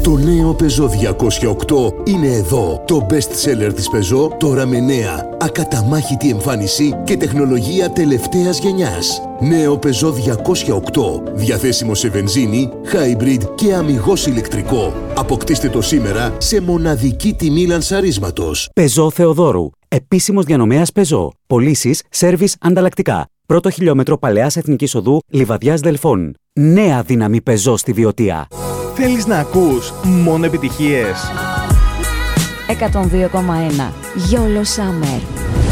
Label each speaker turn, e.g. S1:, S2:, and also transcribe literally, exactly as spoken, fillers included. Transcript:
S1: Το νέο Peugeot διακόσια οκτώ είναι εδώ. Το best seller της Peugeot, τώρα με νέα, ακαταμάχητη εμφάνιση και τεχνολογία τελευταίας γενιάς. Νέο Peugeot διακόσια οκτώ, διαθέσιμο σε βενζίνη, hybrid και αμιγώς ηλεκτρικό. Αποκτήστε το σήμερα σε μοναδική τιμή λανσαρίσματος.
S2: Peugeot Θεοδόρου. Επίσημος διανομέας Peugeot. Πωλήσεις, σέρβις, ανταλλακτικά. Πρώτο χιλιόμετρο Παλαιάς Εθνικής Οδού, Λιβαδιάς Δελφών. Νέα δύναμη Peugeot στη Βιωτία.
S3: Θέλεις να ακούς μόνο επιτυχίες?
S4: εκατόν δύο κόμμα ένα YOLO Summer.